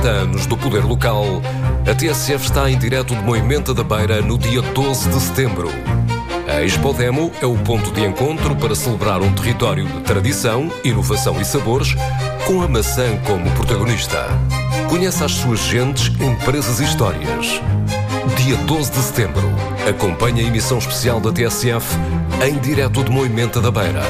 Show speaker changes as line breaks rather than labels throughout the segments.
anos do poder local, a TSF está em direto de Moimenta da Beira no dia 12 de setembro. A Expodemo é o ponto de encontro para celebrar um território de tradição, inovação e sabores, com a maçã como protagonista. Conheça as suas gentes, empresas e histórias. Dia 12 de setembro, acompanhe a emissão especial da TSF em direto de Moimenta da Beira.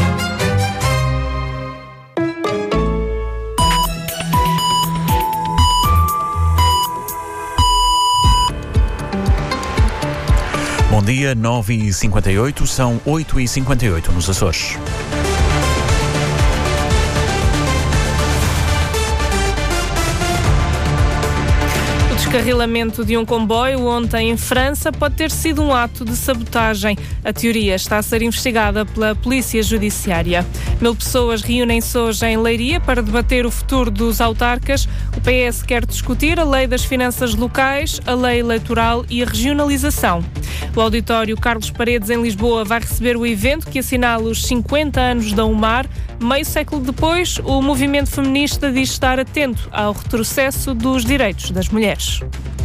Bom dia, 9h58, são 8h58 nos Açores.
O descarrilamento de um comboio ontem em França pode ter sido um ato de sabotagem. A teoria está a ser investigada pela Polícia Judiciária. 1000 pessoas reúnem-se hoje em Leiria para debater o futuro dos autarcas. O PS quer discutir a lei das finanças locais, a lei eleitoral e a regionalização. O auditório Carlos Paredes, em Lisboa, vai receber o evento que assinala os 50 anos da UMAR. Meio século depois, o movimento feminista diz estar atento ao retrocesso dos direitos das mulheres.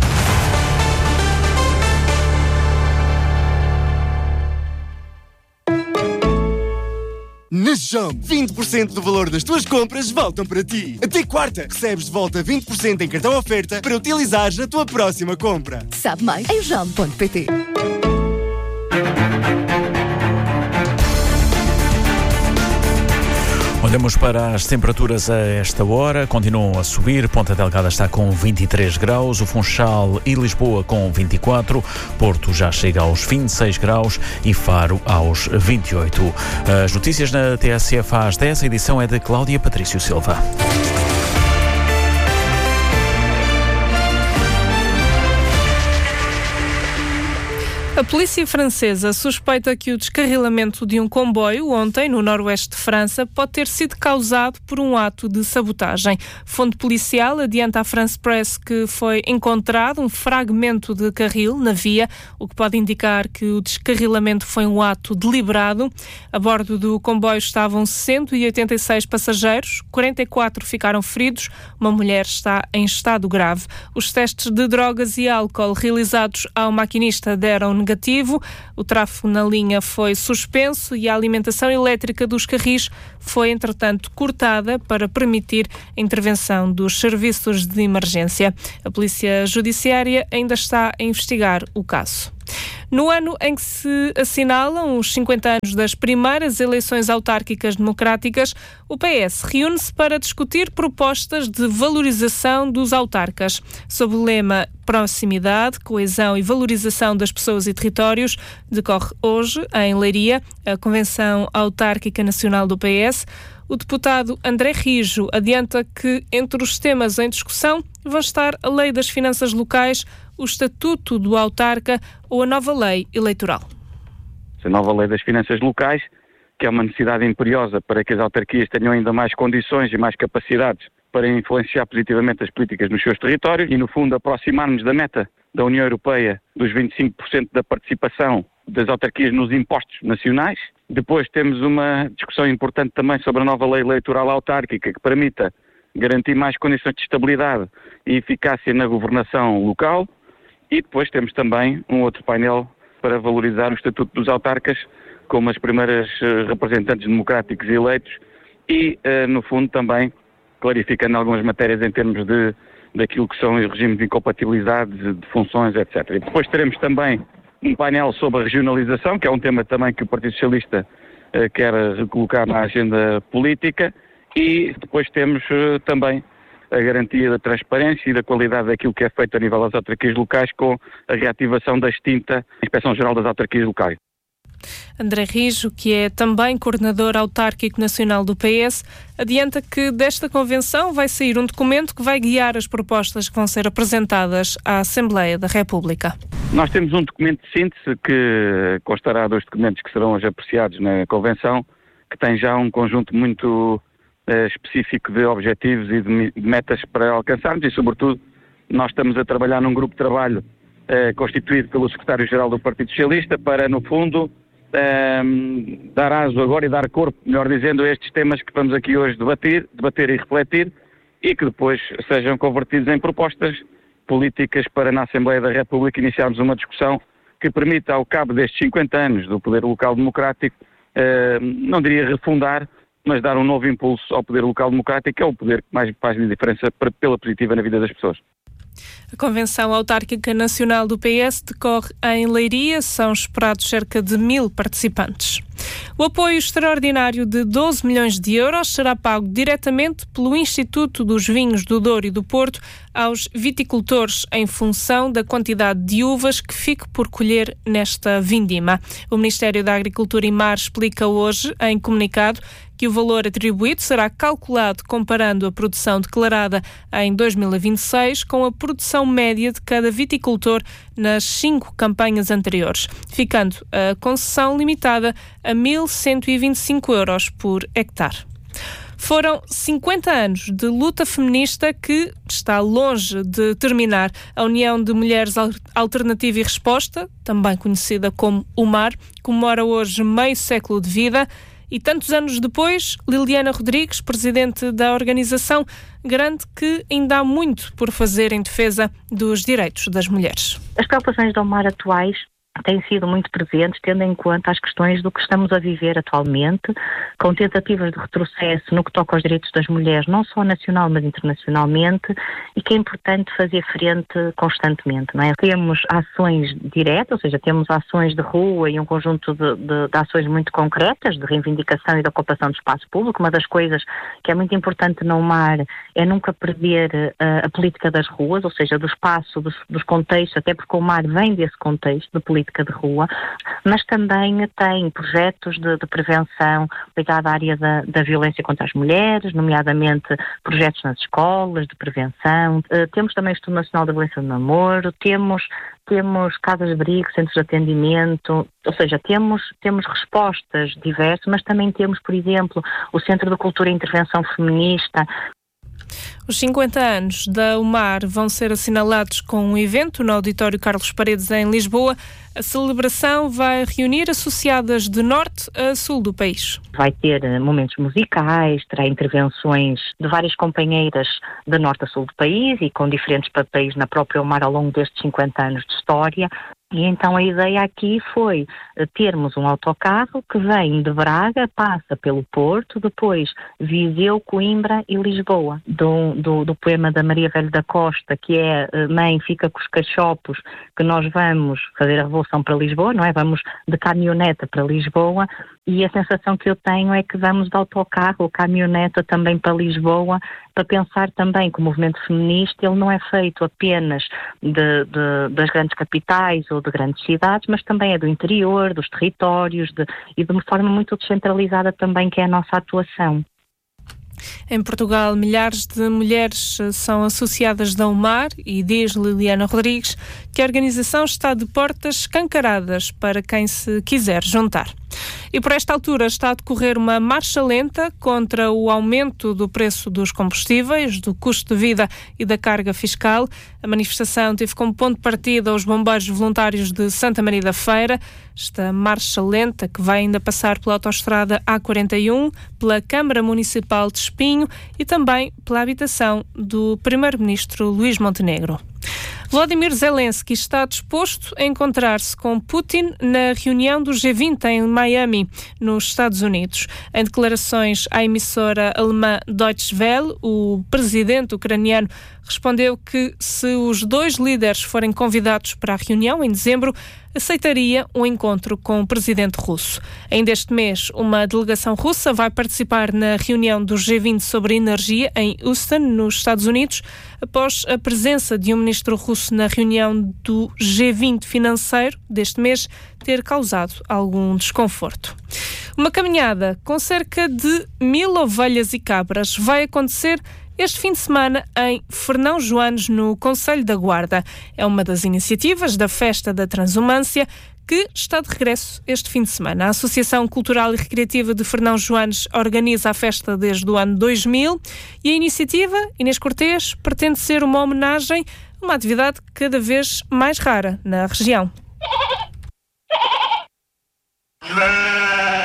Na JOM, 20% do valor das tuas compras voltam para ti. Até quarta, recebes de volta 20% em cartão oferta para utilizares na tua próxima compra.
Sabe mais em jom.pt.
Olhamos para as temperaturas a esta hora, continuam a subir. Ponta Delgada está com 23 graus, o Funchal e Lisboa com 24, Porto já chega aos 26 graus e Faro aos 28. As notícias na TSF às 10, a edição é de Cláudia Patrício Silva.
A polícia francesa suspeita que o descarrilamento de um comboio ontem no noroeste de França pode ter sido causado por um ato de sabotagem. Fonte policial adianta à France Press que foi encontrado um fragmento de carril na via, o que pode indicar que o descarrilamento foi um ato deliberado. A bordo do comboio estavam 186 passageiros, 44 ficaram feridos, uma mulher está em estado grave. Os testes de drogas e álcool realizados ao maquinista deram negativo. O tráfego na linha foi suspenso e a alimentação elétrica dos carris foi, entretanto, cortada para permitir a intervenção dos serviços de emergência. A Polícia Judiciária ainda está a investigar o caso. No ano em que se assinalam os 50 anos das primeiras eleições autárquicas democráticas, o PS reúne-se para discutir propostas de valorização dos autarcas. Sob o lema Proximidade, Coesão e Valorização das Pessoas e Territórios, decorre hoje, em Leiria, a Convenção Autárquica Nacional do PS. O deputado André Rijo adianta que, entre os temas em discussão, vão estar a Lei das Finanças Locais, o Estatuto do Autarca ou a nova Lei Eleitoral.
A nova Lei das Finanças Locais, que é uma necessidade imperiosa para que as autarquias tenham ainda mais condições e mais capacidades para influenciar positivamente as políticas nos seus territórios e, no fundo, aproximar-nos da meta da União Europeia dos 25% da participação das autarquias nos impostos nacionais. Depois temos uma discussão importante também sobre a nova lei eleitoral autárquica que permita garantir mais condições de estabilidade e eficácia na governação local. E depois temos também um outro painel para valorizar o Estatuto dos Autarcas como as primeiras representantes democráticos eleitos e, no fundo, também clarificando algumas matérias em termos daquilo que são os regimes de incompatibilidade, de funções, etc. E depois teremos também um painel sobre a regionalização, que é um tema também que o Partido Socialista quer colocar na agenda política, e depois temos também a garantia da transparência e da qualidade daquilo que é feito a nível das autarquias locais com a reativação da extinta Inspeção-Geral das Autarquias Locais.
André Rijo, que é também coordenador autárquico nacional do PS, adianta que desta convenção vai sair um documento que vai guiar as propostas que vão ser apresentadas à Assembleia da República.
Nós temos um documento de síntese que constará dos documentos que serão hoje apreciados na convenção, que tem já um conjunto muito específico de objetivos e de metas para alcançarmos e, sobretudo, nós estamos a trabalhar num grupo de trabalho constituído pelo Secretário-Geral do Partido Socialista para, no fundo, dar aso agora e dar corpo, melhor dizendo, a estes temas que vamos aqui hoje debater e refletir e que depois sejam convertidos em propostas políticas para na Assembleia da República iniciarmos uma discussão que permita, ao cabo destes 50 anos do poder local democrático, não diria refundar, mas dar um novo impulso ao poder local democrático, que é o poder que mais faz a diferença pela positiva na vida das pessoas.
A Convenção Autárquica Nacional do PS decorre em Leiria. São esperados cerca de 1000 participantes. O apoio extraordinário de 12 milhões de euros será pago diretamente pelo Instituto dos Vinhos do Douro e do Porto aos viticultores em função da quantidade de uvas que fique por colher nesta vindima. O Ministério da Agricultura e Mar explica hoje, em comunicado, que o valor atribuído será calculado comparando a produção declarada em 2026 com a produção média de cada viticultor nas 5 campanhas anteriores, ficando a concessão limitada a 1.125 euros por hectare. Foram 50 anos de luta feminista que está longe de terminar. A União de Mulheres Alternativa e Resposta, também conhecida como UMAR, comemora hoje meio século de vida. E tantos anos depois, Liliana Rodrigues, presidente da organização, garante que ainda há muito por fazer em defesa dos direitos das mulheres.
As preocupações da UMAR atuais têm sido muito presentes, tendo em conta as questões do que estamos a viver atualmente, com tentativas de retrocesso no que toca aos direitos das mulheres, não só nacional, mas internacionalmente, e que é importante fazer frente constantemente, não é? Temos ações diretas, ou seja, temos ações de rua e um conjunto de ações muito concretas, de reivindicação e de ocupação do espaço público. Uma das coisas que é muito importante no UMAR é nunca perder a política das ruas, ou seja, do espaço, dos contextos, até porque o UMAR vem desse contexto de política de rua, mas também tem projetos de prevenção ligados à área da violência contra as mulheres, nomeadamente projetos nas escolas de prevenção. Temos também o Estudo Nacional da Violência do Namoro, temos casas de abrigo, centros de atendimento, ou seja, temos respostas diversas, mas também temos, por exemplo, o Centro de Cultura e Intervenção Feminista.
Os 50 anos da UMAR vão ser assinalados com um evento no Auditório Carlos Paredes, em Lisboa. A celebração vai reunir associadas de norte a sul do país.
Vai ter momentos musicais, terá intervenções de várias companheiras de norte a sul do país e com diferentes papéis na própria UMAR ao longo destes 50 anos de história. E então a ideia aqui foi termos um autocarro que vem de Braga, passa pelo Porto, depois Viseu, Coimbra e Lisboa. Do poema da Maria Velho da Costa, que é Mãe, fica com os cachopos, que nós vamos fazer a revolução para Lisboa, não é? Vamos de caminhoneta para Lisboa, e a sensação que eu tenho é que vamos de autocarro ou caminhoneta também para Lisboa, para pensar também que o movimento feminista ele não é feito apenas das grandes capitais ou de grandes cidades, mas também é do interior, dos territórios e de uma forma muito descentralizada também, que é a nossa atuação.
Em Portugal, milhares de mulheres são associadas da UMAR e diz Liliana Rodrigues que a organização está de portas escancaradas para quem se quiser juntar. E por esta altura está a decorrer uma marcha lenta contra o aumento do preço dos combustíveis, do custo de vida e da carga fiscal. A manifestação teve como ponto de partida os bombeiros voluntários de Santa Maria da Feira. Esta marcha lenta, que vai ainda passar pela autoestrada A41, pela Câmara Municipal de Espinho e também pela habitação do Primeiro-Ministro Luís Montenegro. Volodymyr Zelensky está disposto a encontrar-se com Putin na reunião do G20 em Miami, nos Estados Unidos. Em declarações à emissora alemã Deutsche Welle, o presidente ucraniano respondeu que, se os dois líderes forem convidados para a reunião em dezembro, aceitaria um encontro com o presidente russo. Ainda este mês, uma delegação russa vai participar na reunião do G20 sobre energia em Houston, nos Estados Unidos, após a presença de um ministro russo na reunião do G20 financeiro deste mês ter causado algum desconforto. Uma caminhada com cerca de 1000 ovelhas e cabras vai acontecer este fim de semana em Fernão Joanes, no Concelho da Guarda. É uma das iniciativas da Festa da Transumância, que está de regresso este fim de semana. A Associação Cultural e Recreativa de Fernão Joanes organiza a festa desde o ano 2000 e a iniciativa, Inês Cortês, pretende ser uma homenagem a uma atividade cada vez mais rara na região.
A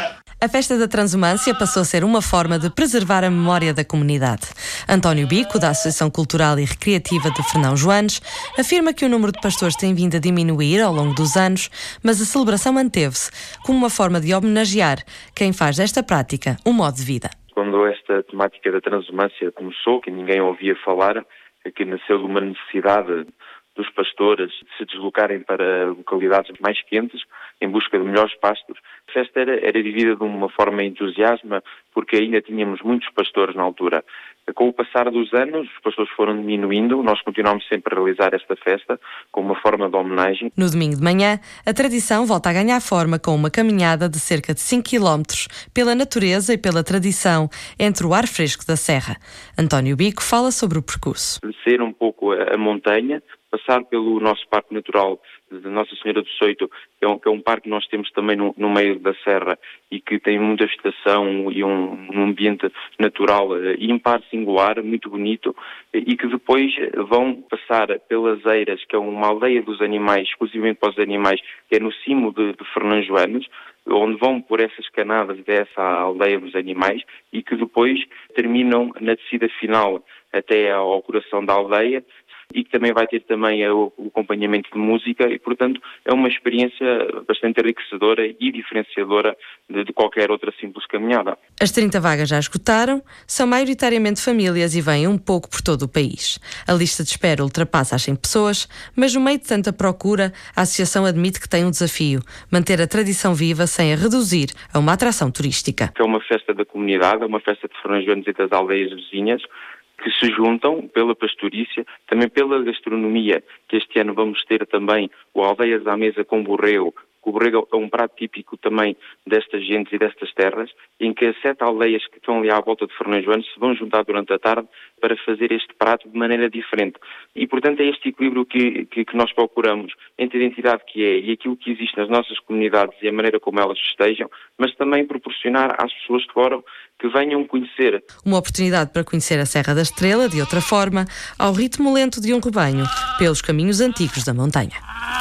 A festa da Transumância passou a ser uma forma de preservar a memória da comunidade. António Bico, da Associação Cultural e Recreativa de Fernão Joanes, afirma que o número de pastores tem vindo a diminuir ao longo dos anos, mas a celebração manteve-se como uma forma de homenagear quem faz desta prática um modo de vida.
Quando esta temática da transumância começou, que ninguém ouvia falar, que nasceu de uma necessidade dos pastores de se deslocarem para localidades mais quentes em busca de melhores pastos. A festa era vivida de uma forma entusiasma, porque ainda tínhamos muitos pastores na altura. Com o passar dos anos, os pastores foram diminuindo, nós continuamos sempre a realizar esta festa como uma forma de homenagem.
No domingo de manhã, a tradição volta a ganhar forma com uma caminhada de cerca de 5 km pela natureza e pela tradição entre o ar fresco da serra. António Bico fala sobre o percurso.
Descer um pouco a montanha, passar pelo nosso Parque Natural de Nossa Senhora do Soito, que é um parque que nós temos também no meio da serra e que tem muita vegetação e um ambiente natural ímpar, singular, muito bonito, e que depois vão passar pelas Eiras, que é uma aldeia dos animais, exclusivamente para os animais, que é no cimo de Fernão Joanes, onde vão por essas canadas dessa aldeia dos animais e que depois terminam na descida final até ao coração da aldeia, e que também vai ter também o acompanhamento de música e, portanto, é uma experiência bastante enriquecedora e diferenciadora de qualquer outra simples caminhada.
As 30 vagas já esgotaram, são maioritariamente famílias e vêm um pouco por todo o país. A lista de espera ultrapassa as 100 pessoas, mas no meio de tanta procura, a Associação admite que tem um desafio: manter a tradição viva sem a reduzir a uma atração turística.
É uma festa da comunidade, é uma festa de Fernão Joanes e das aldeias vizinhas, que se juntam pela pastorícia, também pela gastronomia, que este ano vamos ter também o Aldeias à Mesa com borrego. O borrego é um prato típico também destas gentes e destas terras, em que as 7 aldeias que estão ali à volta de Fernão Joanes se vão juntar durante a tarde para fazer este prato de maneira diferente. E, portanto, é este equilíbrio que nós procuramos entre a identidade que é e aquilo que existe nas nossas comunidades e a maneira como elas festejam, mas também proporcionar às pessoas de fora que venham conhecer.
Uma oportunidade para conhecer a Serra da Estrela de outra forma, ao ritmo lento de um rebanho, pelos caminhos antigos da montanha.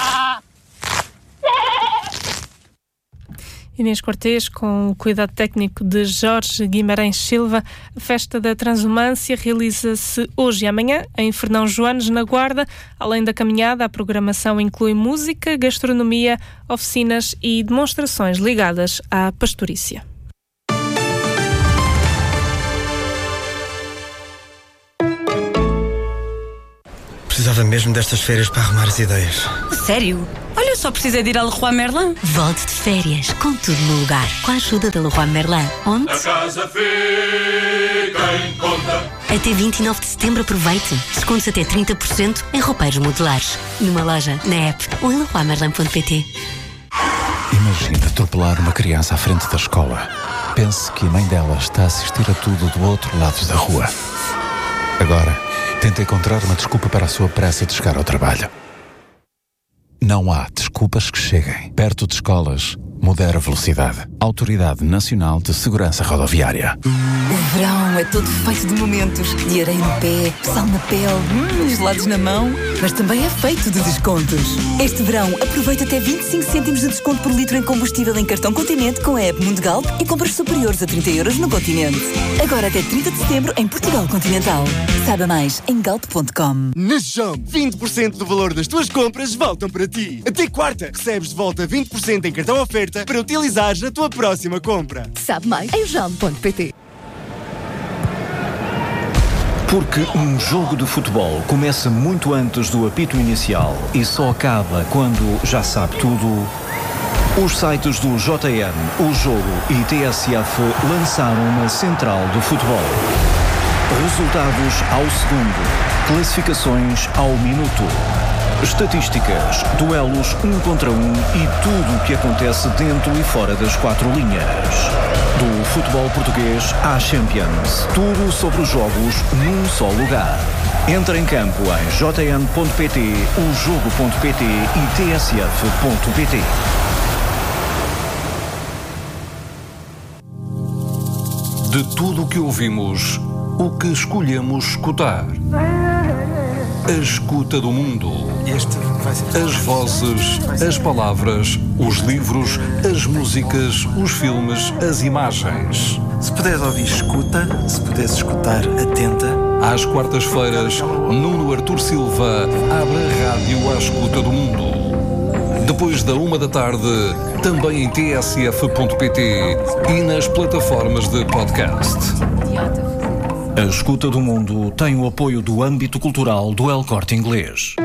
Inês Cortês, com o cuidado técnico de Jorge Guimarães Silva. A festa da Transumância realiza-se hoje e amanhã em Fernão Joanes, na Guarda. Além da caminhada, a programação inclui música, gastronomia, oficinas e demonstrações ligadas à pastorícia.
Precisava mesmo destas férias para arrumar as ideias.
Sério? Olha, eu só precisei de ir ao Leroy Merlin. Volte de férias, com tudo no lugar, com a ajuda da Leroy Merlin. Onde?
A casa fica em conta.
Até 29 de setembro aproveite. Descontos até 30% em roupeiros modulares. Numa loja, na app ou em leroymerlin.pt.
Imagina atropelar uma criança à frente da escola. Pense que a mãe dela está a assistir a tudo do outro lado da rua. Agora, tenta encontrar uma desculpa para a sua pressa de chegar ao trabalho. Não há desculpas que cheguem. Perto de escolas, modera a velocidade. Autoridade Nacional de Segurança Rodoviária.
O verão é todo feito de momentos. De areia no pé, sal na pele, gelados na mão. Mas também é feito de descontos. Este verão, aproveita até 25 cêntimos de desconto por litro em combustível em cartão Continente com a app Mundo Galp e compras superiores a 30 € no Continente. Agora até 30 de setembro em Portugal Continental. Saiba mais em galp.com.
Na Jump, 20% do valor das tuas compras voltam para ti. Até quarta, recebes de volta 20% em cartão oferta para utilizares na tua próxima compra.
Sabe mais em jump.pt.
Porque um jogo de futebol começa muito antes do apito inicial e só acaba quando já sabe tudo. Os sites do JN, O Jogo e TSF lançaram uma central do futebol. Resultados ao segundo, classificações ao minuto, estatísticas, duelos 1 contra 1 e tudo o que acontece dentro e fora das 4 linhas. Do futebol português à Champions, tudo sobre os jogos num só lugar. Entra em campo em jn.pt, ojogo.pt e tsf.pt.
De tudo o que ouvimos, o que escolhemos escutar. A escuta do mundo. As vozes, as palavras, os livros, as músicas, os filmes, as imagens.
Se puderes ouvir, escuta. Se puderes escutar, atenta.
Às quartas-feiras, Nuno Artur Silva abre a rádio à escuta do mundo. Depois da 13h, também em tsf.pt e nas plataformas de podcast.
A Escuta do Mundo tem o apoio do âmbito cultural do El Corte Inglês.